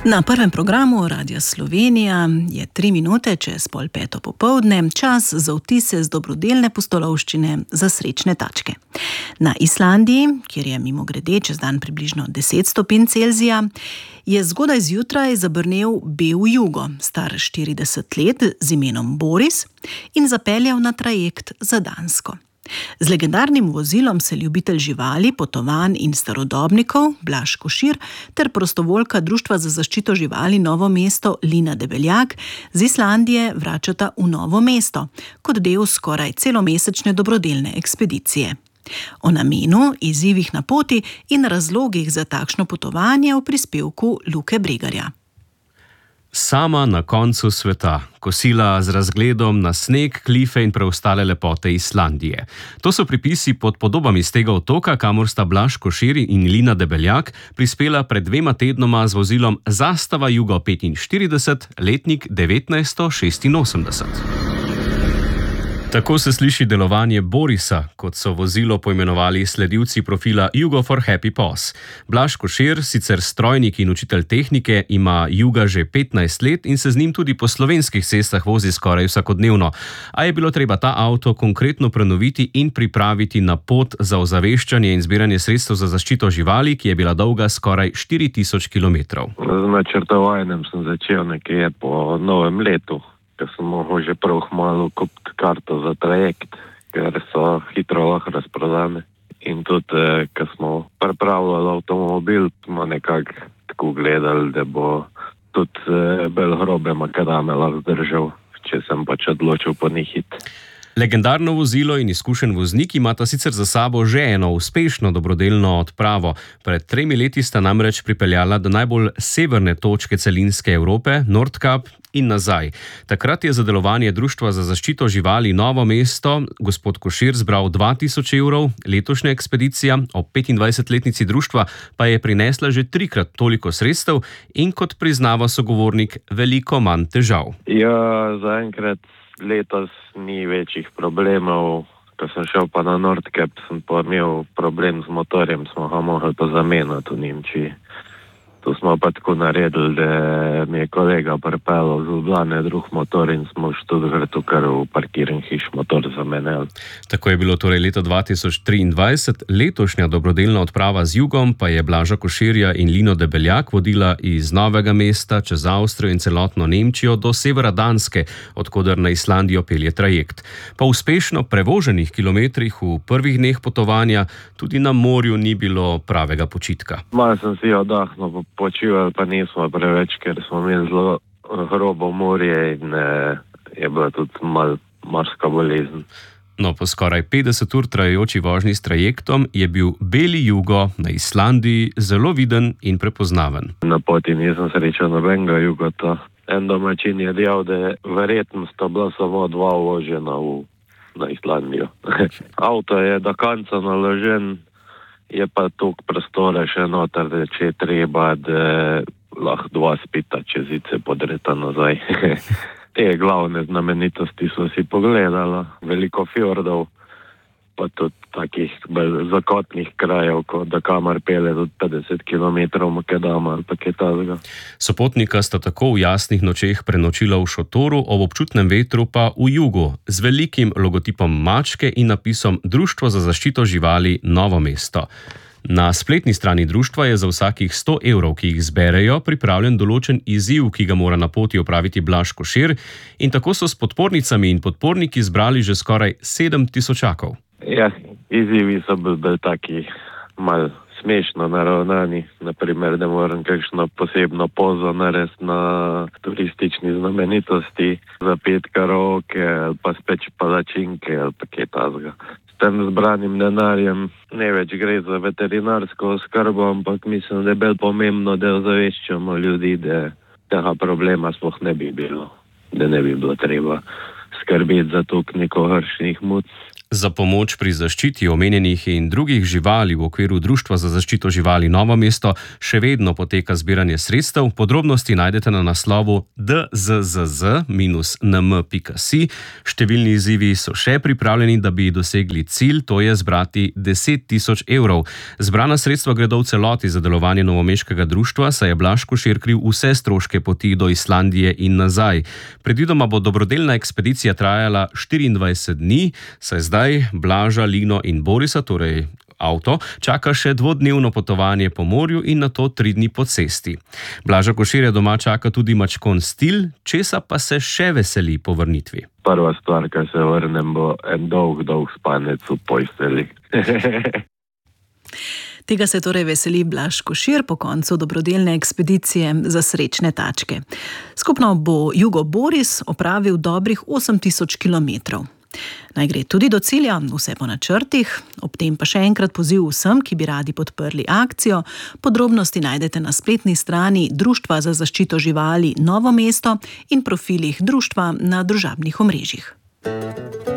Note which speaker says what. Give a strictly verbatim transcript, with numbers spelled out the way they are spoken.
Speaker 1: Na prvem programu Radia Slovenija je tri minute čez pol peto popoldne, čas za vtise z dobrodelne pustolovščine za srečne tačke. Na Islandiji, kjer je mimogrede čez dan približno deset stopinj Celzija, je zgodaj zjutraj zabrnel bel jugo, star štirideset let, z imenom Boris in zapeljal na trajekt za Dansko. Z legendarnim vozilom se ljubitelj živali, potovanj in starodobnikov Blaž Košir ter prostovoljka Društva za zaščito živali Novo mesto Lina Debeljak z Islandije vračata v Novo mesto kot del skoraj celomesečne dobrodelne ekspedicije. O namenu, izzivih na poti in razlogih za takšno potovanje v prispevku Luke Bregarja.
Speaker 2: Sama na koncu sveta, kosila z razgledom na sneg, klife in preostale lepote Islandije. To so pripisi pod podobami z tega otoka, kamor sta Blaž Košir in Lina Debeljak prispela pred dvema tednoma z vozilom Zastava Jugo petinštirideset, letnik devetnajststo šestinosemdeset. Tako se sliši delovanje Borisa, kot so vozilo poimenovali sledilci profila Jugo for Happy Paws. Blaž Košir, sicer strojnik in učitelj tehnike, ima Juga že petnajst let in se z njim tudi po slovenskih cestah vozi skoraj vsakodnevno. A je bilo treba ta avto konkretno prenoviti in pripraviti na pot za ozaveščanje in zbiranje sredstev za zaščito živali, ki je bila dolga skoraj štiri tisoč kilometrov.
Speaker 3: Z načrtovanjem sem začel nekje po novem letu, ker sem mogel že prav malo kupiti karto za trajekt, ker so hitro lahko razprodane. In tudi, ker smo pripravljali avtomobil, smo nekako tako gledali, da bo tudi bolj hrobe makadame lahko zdržal, če sem pač odločil po njih hit.
Speaker 2: Legendarno vozilo in izkušen voznik imata sicer za sabo že eno uspešno dobrodelno odpravo. Pred tremi leti sta namreč pripeljala do najbolj severne točke celinske Evrope, Nordkap in nazaj. Takrat je za delovanje Društva za zaščito živali Novo mesto gospod Košir zbral dva tisoč evrov, letošnja ekspedicija ob petindvajsetletnici društva pa je prinesla že trikrat toliko sredstev in, kot priznava sogovornik, veliko manj težav.
Speaker 3: Ja, zaenkrat letos ni večjih problemov. Ko sem šel pa na Nordkap, sem pa imel problem z motorjem, smo ga mogli pa zamenjati v Nemčiji. To smo pa tako naredili, da mi je kolega pripeljal z Ljubljane drug motor in smo v Študgartu kar v parkiran hiš motor zamenjali.
Speaker 2: Tako je bilo torej leta dva tisoč triindvajset, letošnja dobrodelna odprava z Jugom pa je Blaža Koširja in Lino Debeljak vodila iz Novega mesta čez Avstrijo in celotno Nemčijo do severa Danske, odkoder na Islandijo pelje trajekt. Po uspešno prevoženih kilometrih v prvih dneh potovanja tudi na morju ni bilo pravega počitka.
Speaker 3: Malo sem si oddahnil, počivali pa nismo preveč, ker smo imeli zelo hrobo morje in eh, je bila tudi malo morska bolezen.
Speaker 2: No, po skoraj petdeset ur trajajoči vožnji s trajektom je bil beli Jugo na Islandiji zelo viden in prepoznaven.
Speaker 3: Na poti nisem srečal nobenega Jugota. En domačin je dejal, da verjetno sta bila samo dva uložena v, na Islandijo. Avto je do konca naložen, je pa toliko prostora še noter, da če je treba, da lahko dva spita čezice podreta nazaj. Te glavne znamenitosti so si pogledala, veliko fjordov, pa tudi takih zakotnih krajev, ko da kamar pele tudi petdeset kilometrov makadama ali pa kaj takega.
Speaker 2: Sopotnika sta tako v jasnih nočeh prenočila v šotoru, ob občutnem vetru pa v Jugu, z velikim logotipom mačke in napisom Društvo za zaščito živali Novo mesto. Na spletni strani društva je za vsakih sto evrov, ki jih zberejo, pripravljen določen izziv, ki ga mora na poti opraviti Blaž Košir, in tako so s podpornicami in podporniki zbrali že skoraj sedem tisočakov.
Speaker 3: Ja, izzivi so bili bolj taki malo smešno naravnani, naprimer, da moram kakšno posebno pozo narediti na turistični znamenitosti, zapeti karaoke ali pa speči palačinke ali pa kaj takega. S tem zbranim denarjem ne več gre za veterinarsko oskrbo, ampak mislim, da je bolj pomembno, da ozaveščamo ljudi, da tega problema sploh ne bi bilo, da ne bi bilo treba skrbeti za toliko nekohršnih muc.
Speaker 2: Za pomoč pri zaščiti omenjenih in drugih živali v okviru Društva za zaščito živali Novo mesto še vedno poteka zbiranje sredstev. Podrobnosti najdete na naslovu d z z z minus n m pika si. Številni izzivi so še pripravljeni, da bi dosegli cilj, to je zbrati deset tisoč evrov. Zbrana sredstva gredo v celoti za delovanje novomeškega društva, saj je Blaž Košir kril vse stroške poti do Islandije in nazaj. Predvidoma bo dobrodelna ekspedicija trajala štiriindvajset dni, saj zdaj Blaža, Lino in Borisa, torej avto, čaka še dvodnevno potovanje po morju in nato tri dni po cesti. Blaža Koširja doma čaka tudi mačkon Stil, česa pa se še veseli po vrnitvi.
Speaker 3: Prva stvar, ko se vrnem, bo en dolg, dolg spanec v postelji.
Speaker 1: Tega se torej veseli Blaž Košir po koncu dobrodelne ekspedicije za srečne tačke. Skupno bo Jugo Boris opravil dobrih osem tisoč kilometrov. Naj gre tudi do cilja, vse po načrtih, ob tem pa še enkrat poziv vsem, ki bi radi podprli akcijo. Podrobnosti najdete na spletni strani Društva za zaščito živali Novo mesto in profilih društva na družabnih omrežjih.